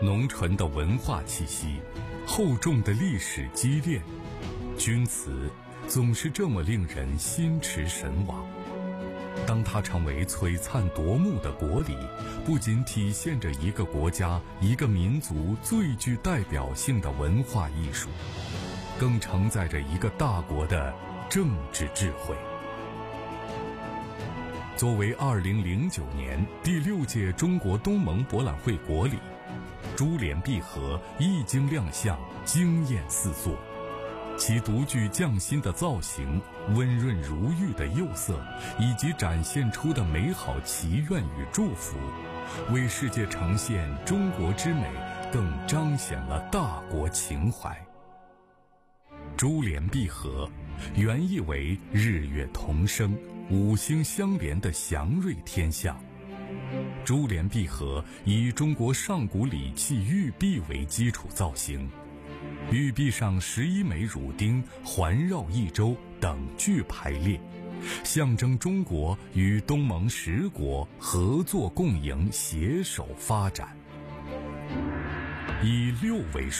浓醇的文化气息，厚重的历史积淀，钧瓷总是这么令人心驰神往。当它成为璀璨夺目的国礼，不仅体现着一个国家、一个民族最具代表性的文化艺术，更承载着一个大国的政治智慧。作为2009年第6届中国东盟博览会国礼，珠联璧合一经亮相，惊艳四座。其独具匠心的造型、温润如玉的釉色，以及展现出的美好祈愿与祝福，为世界呈现中国之美，更彰显了大国情怀。珠联璧合，原意为日月同生、五星相连的祥瑞天象。珠联璧合以中国上古礼器玉璧为基础造型，玉璧上11枚乳钉环绕一周等距排列，象征中国与东盟10国合作共赢，携手发展。以6为